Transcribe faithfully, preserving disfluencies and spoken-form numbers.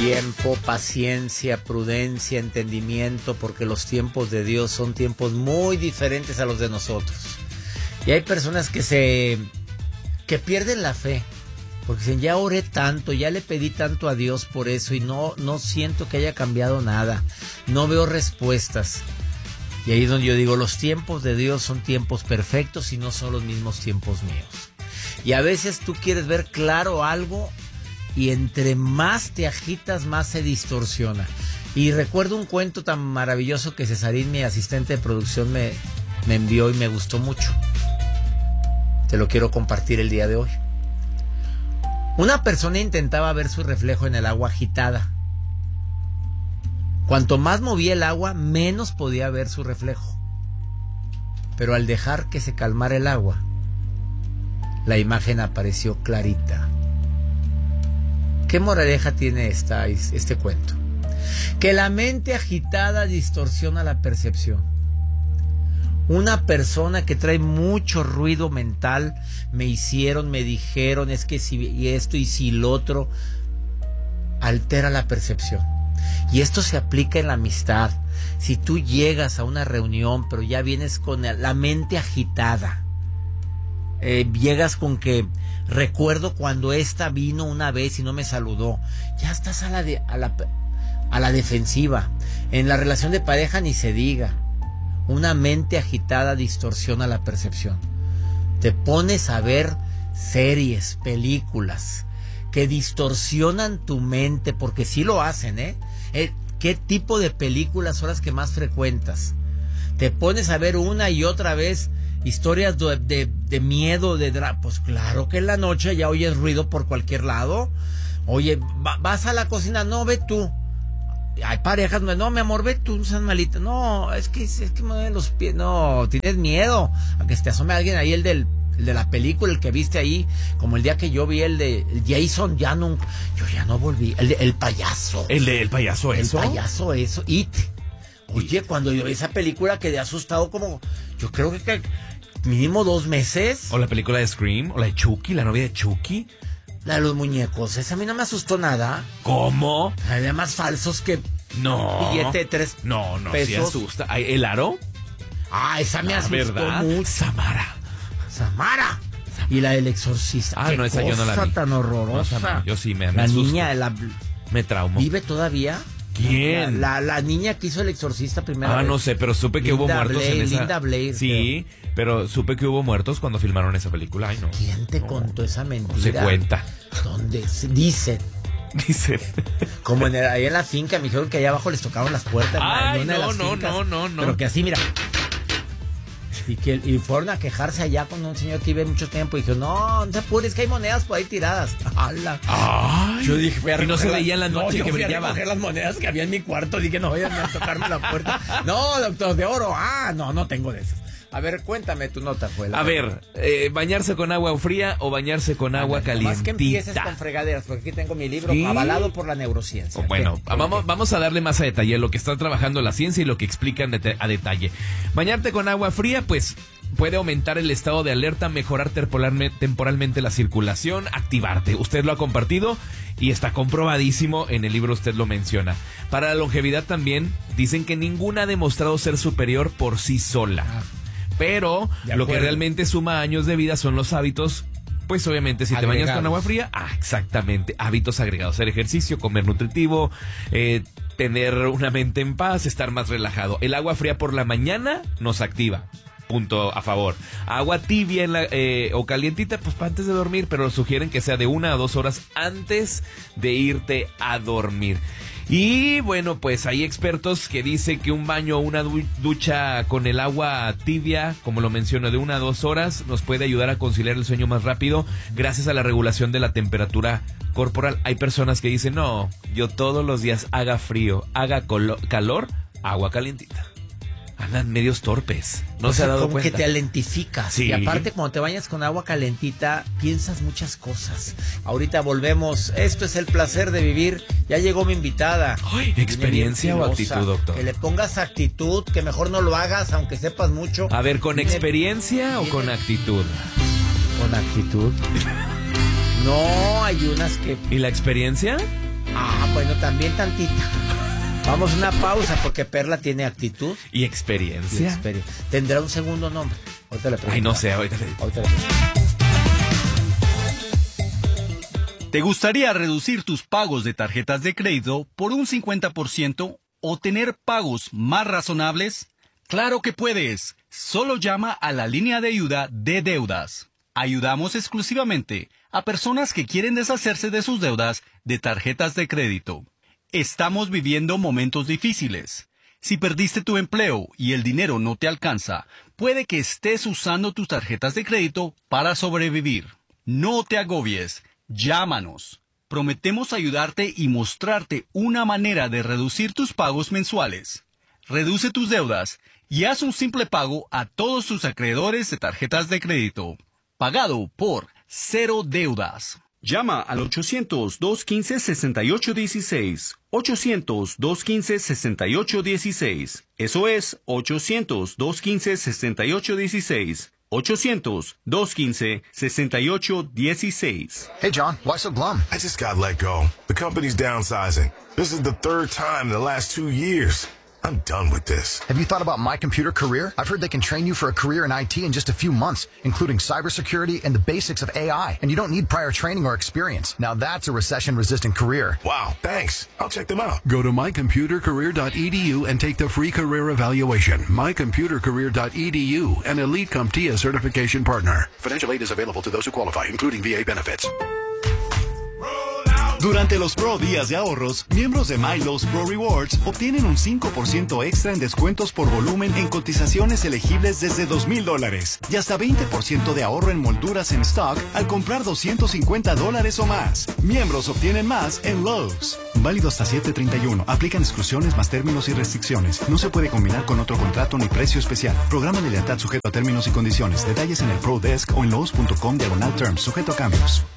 Tiempo, paciencia, prudencia, entendimiento, porque los tiempos de Dios son tiempos muy diferentes a los de nosotros. Y hay personas que se que pierden la fe, porque dicen, ya oré tanto, ya le pedí tanto a Dios por eso y no, no siento que haya cambiado nada, no veo respuestas. Y ahí es donde yo digo, los tiempos de Dios son tiempos perfectos y no son los mismos tiempos míos. Y a veces tú quieres ver claro algo y entre más te agitas, más se distorsiona. Y recuerdo un cuento tan maravilloso que Cesarín, mi asistente de producción, me, me envió y me gustó mucho. Te lo quiero compartir el día de hoy. Una persona intentaba ver su reflejo en el agua agitada. Cuanto más movía el agua, menos podía ver su reflejo. Pero al dejar que se calmara el agua, la imagen apareció clarita. ¿Qué moraleja tiene esta, este cuento? Que la mente agitada distorsiona la percepción. Una persona que trae mucho ruido mental, me hicieron, me dijeron, es que si y esto y si lo otro, altera la percepción. Y esto se aplica en la amistad. Si tú llegas a una reunión, pero ya vienes con la mente agitada, eh, llegas con que recuerdo cuando esta vino una vez y no me saludó, ya estás a la, de, a la, a la defensiva. En la relación de pareja ni se diga. Una mente agitada distorsiona la percepción. Te pones a ver series, películas que distorsionan tu mente, porque sí lo hacen, ¿eh? ¿eh? ¿Qué tipo de películas son las que más frecuentas? Te pones a ver una y otra vez historias de, de, de miedo, de drama. Pues claro que en la noche ya oyes ruido por cualquier lado. Oye, va, vas a la cocina, no, ve tú. Hay parejas, no, mi amor, ve tú, no seas malita. No, es que, es que me duelen los pies. No, tienes miedo a que se te asome alguien ahí, el del el de la película, el que viste ahí, como el día que yo vi el de el Jason, ya no, yo ya no volví. El de el payaso. El de el payaso, eso. El payaso, eso. It. Oye, cuando yo vi esa película quedé asustado como, yo creo que, que mínimo dos meses. O la película de Scream, o la de Chucky, la novia de Chucky. La de los muñecos, esa a mí no me asustó nada. ¿Cómo? Había más falsos que no. billete de tres No, no, pesos. sí asusta. ¿El aro? Ah, esa me ah, asustó ¿verdad? mucho. Samara. Samara. Y la del exorcista. Ah, qué no, esa yo no la vi. Tan horrorosa. No, yo sí me, me La asusto. niña, la, me traumo. ¿vive todavía? ¿Quién? La, la, la niña que hizo el exorcista primero. Ah, vez. no sé, pero supe que Linda hubo muertos Blair, en esa... Linda Blair. Sí, pero supe que hubo muertos cuando filmaron esa película. Ay, no. ¿Quién te no, contó esa mentira? No se cuenta. ¿Dónde? Se dice. Dicen. Como en el, ahí en la finca, me dijeron que allá abajo les tocaban las puertas. Ay, en una de no, las no, fincas, no, no, no. Pero que así, mira. Y que y fueron a quejarse allá con un señor que vive mucho tiempo y dijo, no, no se apures, que hay monedas por ahí tiradas. ¡Hala! Ay, yo dije, fui a y no se la, veía en la noche no, que yo fui brillaba. a recoger las monedas que había en mi cuarto. Dije, no vayan a tocarme la puerta. No, doctor, de oro. Ah, no, no tengo de esas. A ver, cuéntame tu nota, fue A ver, eh, ¿bañarse con agua fría o bañarse con agua calientita? Más que empieces con fregaderas, porque aquí tengo mi libro ¿Sí? avalado por la neurociencia. Oh, bueno, ¿Qué? vamos, ¿Qué? vamos a darle más a detalle lo que está trabajando la ciencia y lo que explican de, a detalle. Bañarte con agua fría, pues puede aumentar el estado de alerta, mejorar temporalmente la circulación, activarte. Usted lo ha compartido y está comprobadísimo, en el libro usted lo menciona. Para la longevidad también, dicen que ninguna ha demostrado ser superior por sí sola. Ah. Pero lo que realmente suma años de vida son los hábitos. Pues obviamente si agregados. Te bañas con agua fría, ah, exactamente, hábitos agregados, hacer ejercicio, comer nutritivo, eh, tener una mente en paz, estar más relajado. El agua fría por la mañana nos activa, punto a favor. Agua tibia en la, eh, o calientita, pues para antes de dormir, pero sugieren que sea de una a dos horas antes de irte a dormir. Y bueno, pues hay expertos que dicen que un baño o una ducha con el agua tibia, como lo menciono, de una a dos horas, nos puede ayudar a conciliar el sueño más rápido gracias a la regulación de la temperatura corporal. Hay personas que dicen, no, yo todos los días haga frío, haga colo- calor, agua calientita. Andan medios torpes, no o se sea, ha dado como cuenta. Que te alentificas. Sí. Y aparte, cuando te bañas con agua calentita, piensas muchas cosas. Ahorita volvemos. Esto es el placer de vivir. Ya llegó mi invitada. Ay, ¿experiencia o actitud, doctor? Que le pongas actitud, que mejor no lo hagas, aunque sepas mucho. A ver, ¿con Tiene... experiencia o Tiene... con actitud? Con actitud. No, hay unas que... ¿Y la experiencia? Ah, bueno, también tantita. Vamos a una pausa porque Perla tiene actitud. Y experiencia. Y experiencia. ¿Tendrá un segundo nombre? Ahorita le pregunto. Ay, no sé, ahorita le... Ahorita le pregunto. ¿Te gustaría reducir tus pagos de tarjetas de crédito por un cincuenta por ciento o tener pagos más razonables? ¡Claro que puedes! Solo llama a la línea de ayuda de deudas. Ayudamos exclusivamente a personas que quieren deshacerse de sus deudas de tarjetas de crédito. Estamos viviendo momentos difíciles. Si perdiste tu empleo y el dinero no te alcanza, puede que estés usando tus tarjetas de crédito para sobrevivir. No te agobies. Llámanos. Prometemos ayudarte y mostrarte una manera de reducir tus pagos mensuales. Reduce tus deudas y haz un simple pago a todos tus acreedores de tarjetas de crédito. Pagado por Cero Deudas. Llama al ochocientos, dos quince, sesenta y ocho dieciséis. ochocientos, dos quince, sesenta y ocho dieciséis. Eso es ochocientos, dos quince, sesenta y ocho dieciséis. ochocientos, dos quince, sesenta y ocho dieciséis. Hey, John, why so glum? I just got let go. The company's downsizing. This is the third time in the last two years. I'm done with this. Have you thought about My Computer Career? I've heard they can train you for a career in I T in just a few months, including cybersecurity and the basics of A I. And you don't need prior training or experience. Now that's a recession-resistant career. Wow, thanks. I'll check them out. Go to my computer career dot e d u and take the free career evaluation. my computer career dot e d u, an Elite CompTIA certification partner. Financial aid is available to those who qualify, including V A benefits. Durante los Pro Días de Ahorros, miembros de Milo's Pro Rewards obtienen un cinco por ciento extra en descuentos por volumen en cotizaciones elegibles desde dos mil dólares y hasta veinte por ciento de ahorro en molduras en stock al comprar doscientos cincuenta dólares o más. Miembros obtienen más en Lowe's. Válido hasta siete treinta y uno. Aplican exclusiones más términos y restricciones. No se puede combinar con otro contrato ni precio especial. Programa de lealtad sujeto a términos y condiciones. Detalles en el Pro Desk o en lowes punto com diagonal terms. Sujeto a cambios.